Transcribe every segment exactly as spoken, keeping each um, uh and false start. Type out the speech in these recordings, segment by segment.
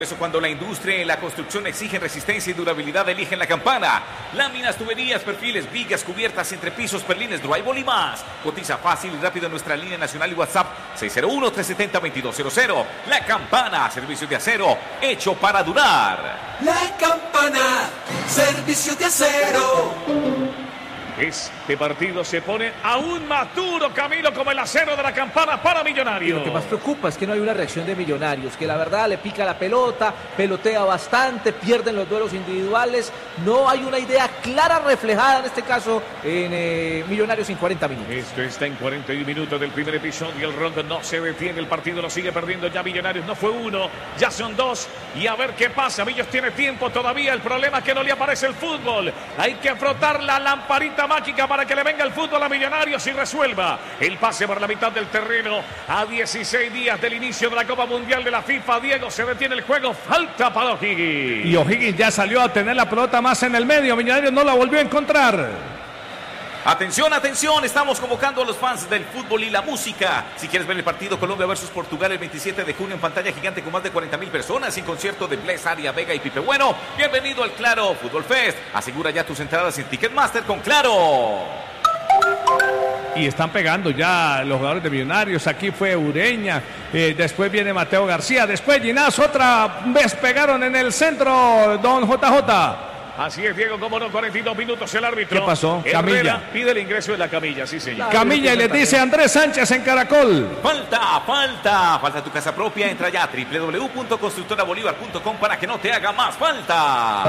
Eso cuando la industria y la construcción exigen resistencia y durabilidad, eligen La Campana. Láminas, tuberías, perfiles, vigas, cubiertas, entrepisos, perlines, drywall y más. Cotiza fácil y rápido en nuestra línea nacional y WhatsApp seis cero uno, tres siete cero, dos dos cero cero. La Campana, servicios de acero, hecho para durar. La Campana, servicios de acero. Este partido se pone aún más duro, Camilo, como el acero de La Campana para Millonarios. Y lo que más preocupa es que no hay una reacción de Millonarios, que la verdad le pica la pelota, pelotea bastante, pierden los duelos individuales. No hay una idea clara reflejada en este caso en eh, Millonarios en cuarenta minutos. Esto está en cuarenta y un minutos del primer episodio. El rondo no se detiene, el partido lo sigue perdiendo ya Millonarios. No fue uno, ya son dos. Y a ver qué pasa. Millos tiene tiempo todavía. El problema es que no le aparece el fútbol. Hay que frotar la lamparita mágica para que le venga el fútbol a Millonarios y resuelva el pase por la mitad del terreno a dieciséis días del inicio de la Copa Mundial de la FIFA. Diego, se detiene el juego, falta para O'Higgins. Y O'Higgins ya salió a tener la pelota más en el medio. Millonarios no la volvió a encontrar. Atención, atención, estamos convocando a los fans del fútbol y la música. Si quieres ver el partido Colombia versus Portugal el veintisiete de junio en pantalla gigante con más de cuarenta mil personas, sin concierto de Bless, Aria, Vega y Pipe Bueno, bienvenido al Claro Fútbol Fest. Asegura ya tus entradas en Ticketmaster con Claro. Y están pegando ya los jugadores de Millonarios. Aquí fue Ureña, eh, después viene Mateo García, después Ginás, otra vez pegaron en el centro, don J J. Así es, Diego, como no, cuarenta y dos minutos el árbitro. ¿Qué pasó? Herrera Camilla. Pide el ingreso de la camilla, sí señor. Camilla y le dice Andrés Sánchez en Caracol. Falta, falta, falta tu casa propia. Entra ya a doble u doble u doble u punto constructora bolívar punto com para que no te haga más falta.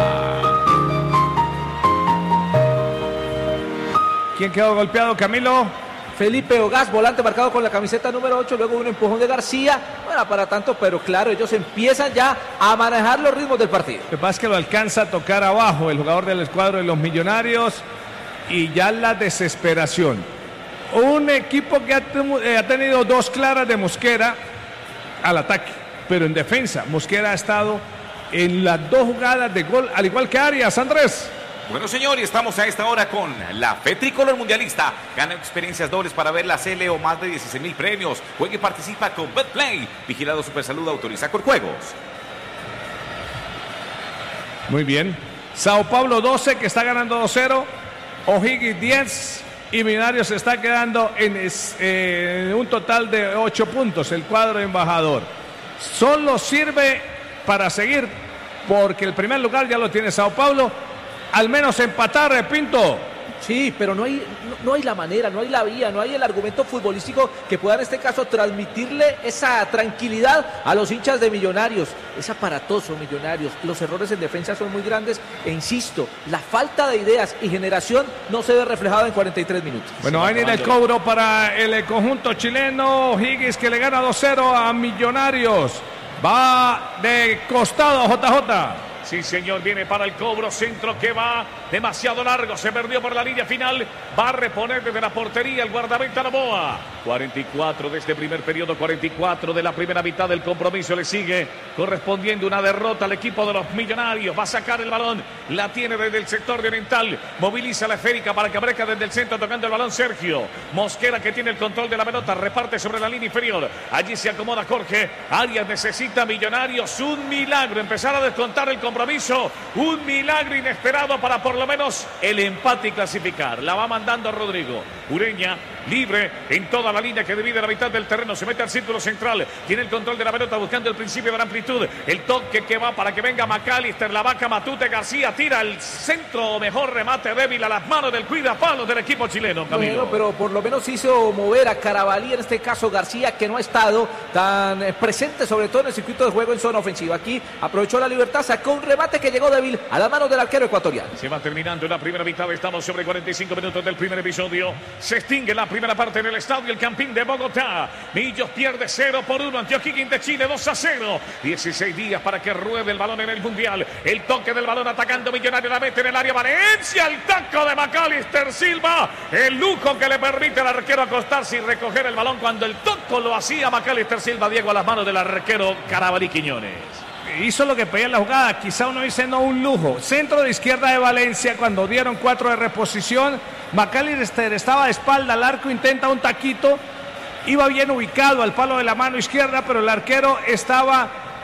¿Quién quedó golpeado, Camilo? Felipe Ogaz, volante marcado con la camiseta número ocho, luego un empujón de García. Bueno, para tanto, pero claro, ellos empiezan ya a manejar los ritmos del partido. Lo que pasa es que lo alcanza a tocar abajo el jugador del escuadro de los Millonarios y ya la desesperación. Un equipo que ha, eh, ha tenido dos claras de Mosquera al ataque, pero en defensa. Mosquera ha estado en las dos jugadas de gol, al igual que Arias, Andrés. Bueno, señor, y estamos a esta hora con la F E Tricolor Mundialista. Gana experiencias dobles para ver la C L o más de dieciséis mil premios. Juega y participa con BetPlay. Vigilado Supersalud, autoriza con juegos. Muy bien. Sao Paulo doce, que está ganando dos cero. O'Higgins diez. Y Millonarios se está quedando en eh, un total de ocho puntos. El cuadro embajador. Solo sirve para seguir, porque el primer lugar ya lo tiene Sao Paulo. Al menos empatar, Pinto. Sí, pero no hay, no, no hay la manera, no hay la vía, no hay el argumento futbolístico que pueda en este caso transmitirle esa tranquilidad a los hinchas de Millonarios. Es aparatoso Millonarios, los errores en defensa son muy grandes e insisto, la falta de ideas y generación no se ve reflejada en cuarenta y tres minutos. Bueno, ahí viene el cobro para el conjunto chileno. Higgins que le gana dos cero a Millonarios. Va de costado J J. Sí, señor, viene para el cobro, centro que va demasiado largo, se perdió por la línea final, va a reponer desde la portería el guardameta Novoa. cuarenta y cuatro de este primer periodo, cuarenta y cuatro de la primera mitad del compromiso, le sigue correspondiendo una derrota al equipo de los Millonarios. Va a sacar el balón, la tiene desde el sector de oriental, moviliza la esférica para que aparezca desde el centro tocando el balón Sergio Mosquera, que tiene el control de la pelota, reparte sobre la línea inferior, allí se acomoda Jorge Arias. Necesita Millonarios un milagro, empezar a descontar el compromiso. Un milagro inesperado para por lo menos el empate y clasificar. La va mandando Rodrigo Ureña, libre en toda la línea que divide la mitad del terreno, se mete al círculo central, tiene el control de la pelota buscando el principio de la amplitud, el toque que va para que venga McAllister, la vaca Matute, García tira el centro, mejor remate débil a las manos del cuidapalos del equipo chileno, Camilo. Bueno, pero por lo menos hizo mover a Carabalí, en este caso García, que no ha estado tan presente sobre todo en el circuito de juego en zona ofensiva. Aquí aprovechó la libertad, sacó un remate que llegó débil a las manos del arquero ecuatoriano. Se va terminando la primera mitad, estamos sobre cuarenta y cinco minutos del primer episodio. Se extingue la primera parte en el estadio El Campín de Bogotá. Millos pierde cero por uno ante O'Higgins de Chile, dos a cero. dieciséis días para que ruede el balón en el Mundial. El toque del balón atacando Millonario, la mete en el área Valencia, el taco de McAllister Silva, el lujo que le permite al arquero acostarse y recoger el balón cuando el toco lo hacía McAllister Silva, Diego, a las manos del arquero Carabalí Quiñones. Hizo lo que pedía en la jugada, quizá uno dice no un lujo. Centro de izquierda de Valencia cuando dieron cuatro de reposición. McAllister estaba de espalda al arco, intenta un taquito, iba bien ubicado al palo de la mano izquierda, pero el arquero estaba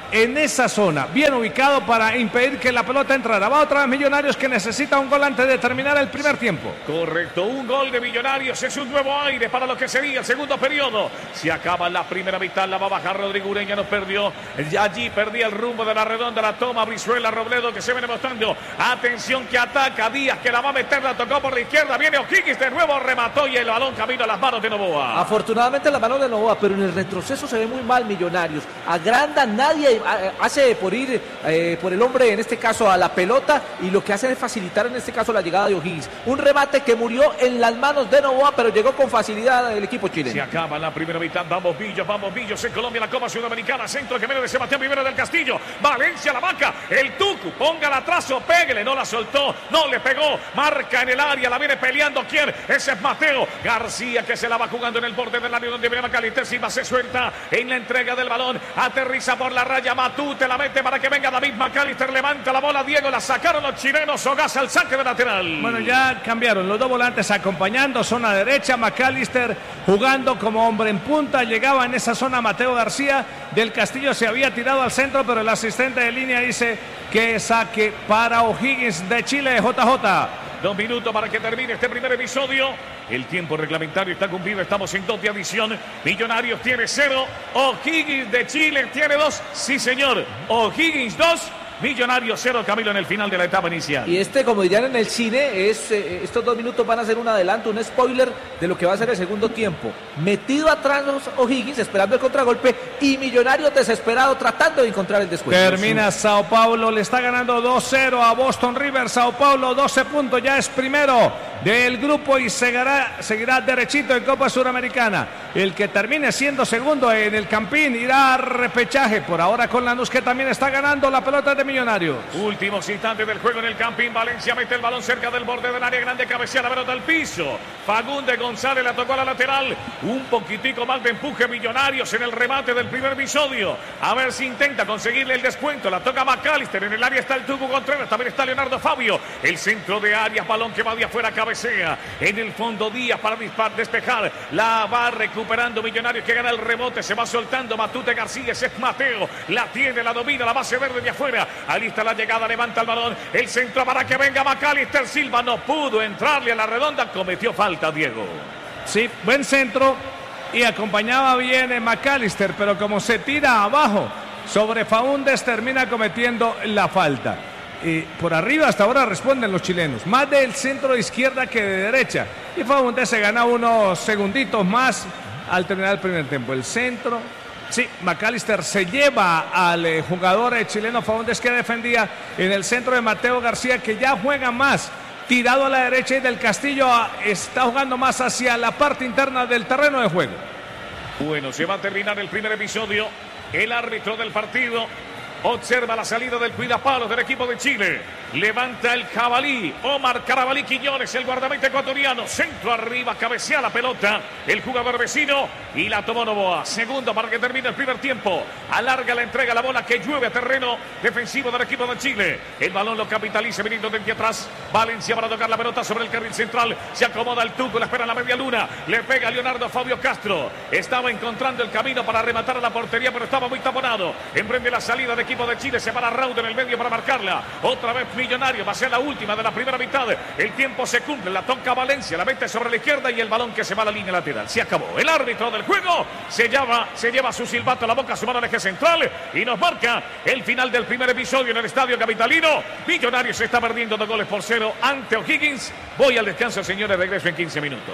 en esa zona, bien ubicado para impedir que la pelota entrara. Va otra vez Millonarios, que necesita un gol antes de terminar el primer tiempo. Correcto, un gol de Millonarios es un nuevo aire para lo que sería el segundo periodo. Se acaba la primera mitad, la va a bajar Rodrigo Ureña, no perdió. Allí perdía el rumbo de la redonda, la toma Brizuela, Robledo, que se viene mostrando. Atención, que ataca Díaz, que la va a meter, la tocó por la izquierda. Viene O'Higgins de nuevo, remató y el balón camino a las manos de Novoa. Afortunadamente las manos de Novoa, pero en el retroceso se ve muy mal Millonarios. Agranda, nadie hace por ir eh, por el hombre, en este caso a la pelota, y lo que hace es facilitar en este caso la llegada de O'Higgins. Un remate que murió en las manos de Novoa, pero llegó con facilidad el equipo chileno. Se acaba la primera mitad, vamos Villos, vamos Villos en Colombia, la Copa Sudamericana, centro que viene de Sebastián Rivera del Castillo, Valencia la vaca, el Tucu, póngala atrás o péguele, no la soltó, no le pegó, marca en el área, la viene peleando, ¿quién? Ese es Mateo García, que se la va jugando en el borde del área donde viene Macalister Silva, se suelta en la entrega del balón, aterriza por la raya, Matute la mete para que venga David Macalister, levanta la bola, Diego, la sacaron los chilenos, Ogasa al saque de lateral. Bueno, ya cambiaron los dos volantes acompañando, zona derecha, Macalister jugando como hombre en punta, llegaba en esa zona Mateo García, del Castillo se había tirado al centro, pero el asistente de línea dice que saque para O'Higgins de Chile, J J. Dos minutos para que termine este primer episodio. El tiempo reglamentario está cumplido. Estamos en dos de adición. Millonarios tiene cero. O'Higgins de Chile tiene dos. Sí, señor. O'Higgins dos. Millonarios cero, Camilo, en el final de la etapa inicial. Y este, como dirían en el cine, es eh, estos dos minutos van a ser un adelanto, un spoiler de lo que va a ser el segundo tiempo. Metido atrás los O'Higgins, esperando el contragolpe, y Millonarios desesperado tratando de encontrar el descuento. Termina Sao Paulo, le está ganando dos cero a Boston River. Sao Paulo doce puntos, ya es primero del grupo y seguirá, seguirá derechito en Copa Suramericana. El que termine siendo segundo en el Campín irá a repechaje. Por ahora con Lanús, que también está ganando la pelota de Millonarios. Últimos instantes del juego en el Campín. Valencia mete el balón cerca del borde del área grande, cabecea la pelota al piso. Fagundes González la tocó a la lateral. Un poquitico más de empuje Millonarios en el remate del primer episodio. A ver si intenta conseguirle el descuento. La toca Macalister. En el área está el Tucu Contreras. También está Leonardo Fabio. El centro de Arias. Balón que va de afuera. Cabecea. En el fondo Díaz para dispar, despejar. La va recuperando Millonarios, que gana el rebote. Se va soltando Matute García. Ese es Mateo. La tiene, la domina. La base verde de afuera. Alista la llegada, levanta el balón, el centro para que venga Macalister Silva, no pudo entrarle a la redonda, cometió falta Diego. Sí, buen centro y acompañaba bien en Macalister, pero como se tira abajo sobre Faúndez, termina cometiendo la falta. Y por arriba hasta ahora responden los chilenos, más del centro de izquierda que de derecha, y Faúndez se gana unos segunditos más al terminar el primer tiempo. El centro. Sí, Macalister se lleva al eh, jugador eh, chileno Faúndez, que defendía en el centro de Mateo García, que ya juega más tirado a la derecha, y del Castillo a, está jugando más hacia la parte interna del terreno de juego. Bueno, se va a terminar el primer episodio. El árbitro del partido observa la salida del cuidapalos del equipo de Chile. Levanta el jabalí. Omar Carabalí Quiñones, el guardameta ecuatoriano. Centro arriba, cabecea la pelota. El jugador vecino y la tomó Novoa. Segundo para que termine el primer tiempo. Alarga la entrega, la bola que llueve a terreno defensivo del equipo de Chile. El balón lo capitaliza viniendo desde atrás. Valencia para tocar la pelota sobre el carril central. Se acomoda el Tuco, la espera en la media luna. Le pega a Leonardo Fabio Castro. Estaba encontrando el camino para rematar a la portería, pero estaba muy taponado. Emprende la salida del equipo de Chile. Se para Raúl en el medio para marcarla. Otra vez Millonario, va a ser la última de la primera mitad. El tiempo se cumple, la toca Valencia, la mete sobre la izquierda y el balón que se va a la línea lateral. Se acabó. El árbitro del juego se lleva, se lleva su silbato a la boca, su mano al eje central y nos marca el final del primer episodio en el estadio capitalino. Millonarios se está perdiendo dos goles por cero ante O'Higgins. Voy al descanso, señores, regreso en quince minutos.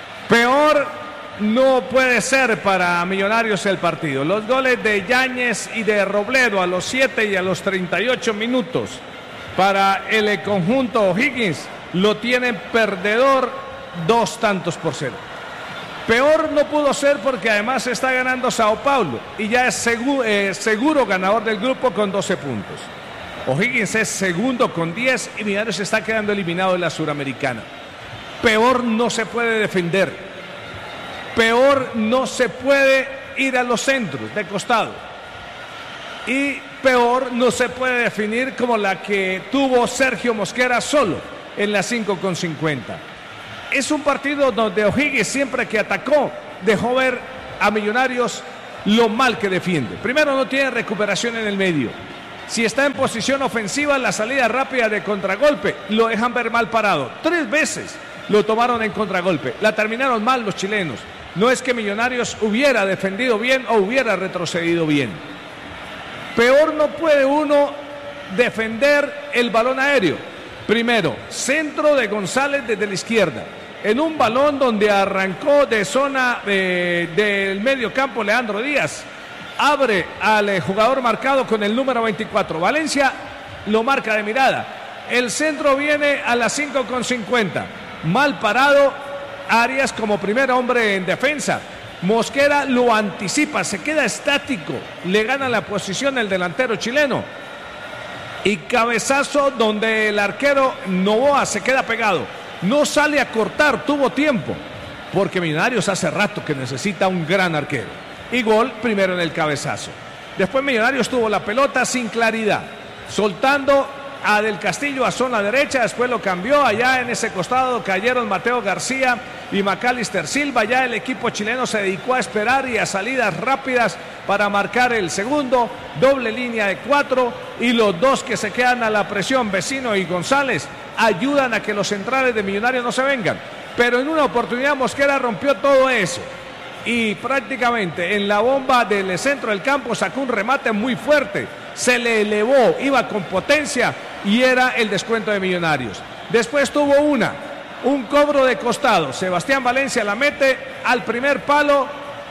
Peor no puede ser para Millonarios el partido. Los goles de Yáñez y de Robledo a los siete y a los treinta y ocho minutos para el conjunto O'Higgins lo tienen perdedor, dos tantos por cero. Peor no pudo ser porque además está ganando Sao Paulo y ya es seguro, eh, seguro ganador del grupo con doce puntos. O'Higgins es segundo con diez y Millonarios está quedando eliminado de la Suramericana. Peor no se puede defender. Peor no se puede ir a los centros de costado. Y peor no se puede definir como la que tuvo Sergio Mosquera solo en la cinco con cincuenta. Es un partido donde O'Higgins, siempre que atacó, dejó ver a Millonarios lo mal que defiende. Primero, no tiene recuperación en el medio. Si está en posición ofensiva, la salida rápida de contragolpe lo dejan ver mal parado. Tres veces lo tomaron en contragolpe. La terminaron mal los chilenos. No es que Millonarios hubiera defendido bien o hubiera retrocedido bien. Peor no puede uno defender el balón aéreo. Primero, centro de González desde la izquierda. En un balón donde arrancó de zona eh, del medio campo Leandro Díaz. Abre al eh, jugador marcado con el número veinticuatro. Valencia lo marca de mirada. El centro viene a las cinco con cincuenta. Mal parado Arias como primer hombre en defensa. Mosquera lo anticipa, se queda estático. Le gana la posición el delantero chileno. Y cabezazo donde el arquero Novoa se queda pegado. No sale a cortar, tuvo tiempo. Porque Millonarios hace rato que necesita un gran arquero. Y gol primero en el cabezazo. Después Millonarios tuvo la pelota sin claridad. Soltando a Del Castillo a zona derecha, después lo cambió, allá en ese costado cayeron Mateo García y Macalister Silva. Ya el equipo chileno se dedicó a esperar y a salidas rápidas para marcar el segundo, doble línea de cuatro, y los dos que se quedan a la presión, Vecino y González, ayudan a que los centrales de Millonarios no se vengan, pero en una oportunidad Mosquera rompió todo eso. Y prácticamente en la bomba del centro del campo sacó un remate muy fuerte, se le elevó, iba con potencia y era el descuento de Millonarios. Después tuvo una, un cobro de costado, Sebastián Valencia la mete al primer palo,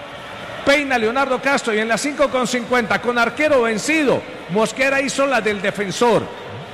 peina Leonardo Castro y en las cinco con cincuenta con arquero vencido, Mosquera hizo la del defensor,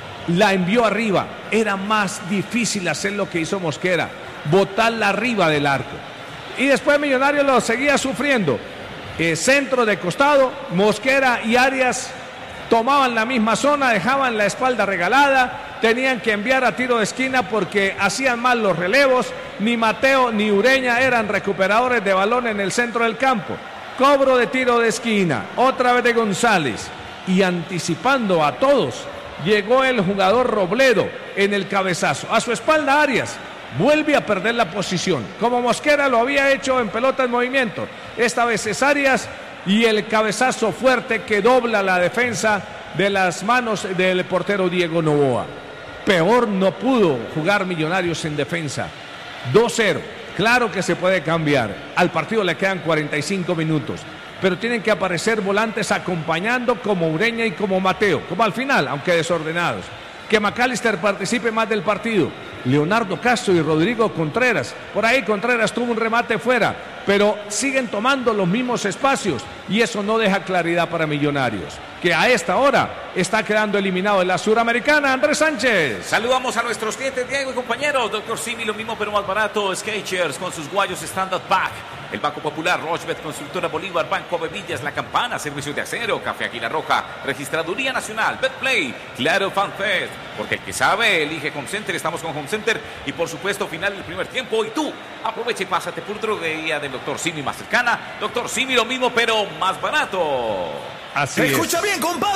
la envió arriba. Era más difícil hacer lo que hizo Mosquera, botarla arriba del arco. Y después Millonarios lo seguía sufriendo. Eh, centro de costado, Mosquera y Arias tomaban la misma zona, dejaban la espalda regalada, tenían que enviar a tiro de esquina porque hacían mal los relevos. Ni Mateo ni Ureña eran recuperadores de balón en el centro del campo. Cobro de tiro de esquina, otra vez de González. Y anticipando a todos, llegó el jugador Robledo en el cabezazo. A su espalda Arias. Vuelve a perder la posición, como Mosquera lo había hecho en pelota en movimiento. Esta vez es Arias y el cabezazo fuerte que dobla la defensa de las manos del portero Diego Novoa. Peor no pudo jugar Millonarios en defensa. dos cero, claro que se puede cambiar. Al partido le quedan cuarenta y cinco minutos, pero tienen que aparecer volantes acompañando como Ureña y como Mateo, como al final, aunque desordenados. Que Macalister participe más del partido. Leonardo Castro y Rodrigo Contreras. Por ahí Contreras tuvo un remate fuera, pero siguen tomando los mismos espacios y eso no deja claridad para Millonarios, que a esta hora está quedando eliminado en la Suramericana. Andrés Sánchez. Saludamos a nuestros clientes, Diego y compañeros. Doctor Simi, lo mismo pero más barato. Skechers con sus guayos Standard Pack. El Banco Popular, Rochbet, Constructora Bolívar, Banco Bevillas, La Campana, Servicios de Acero, Café Águila Roja, Registraduría Nacional, Betplay, Claro FanFest, porque el que sabe elige Home Center. Estamos con Home Center y por supuesto final del primer tiempo. Y tú, aprovecha y pásate por droguería del Doctor Simi más cercana. Doctor Simi, lo mismo pero más barato. Así Escucha es. bien, compadre.